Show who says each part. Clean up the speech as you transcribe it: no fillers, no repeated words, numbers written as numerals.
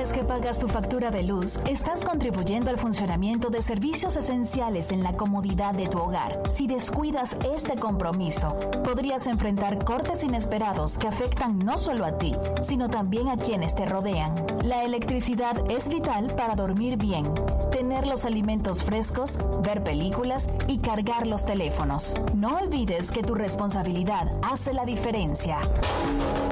Speaker 1: vez que pagas tu factura de luz, estás contribuyendo al funcionamiento de servicios esenciales en la comodidad de tu hogar. Si descuidas este compromiso, podrías enfrentar cortes inesperados que afectan no solo a ti, sino también a quienes te rodean. La electricidad es vital para dormir bien, tener los alimentos frescos, ver películas y cargar los teléfonos. No olvides que tu responsabilidad hace la diferencia.